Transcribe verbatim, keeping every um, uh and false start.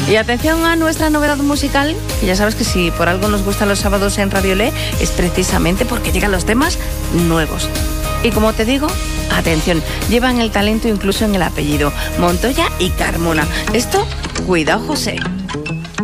Y atención a nuestra novedad musical, que ya sabes que si por algo nos gustan los sábados en Radio Le, es precisamente porque llegan los temas nuevos. Y como te digo, atención, llevan el talento incluso en el apellido, Montoya y Carmona. Esto, cuidado, José.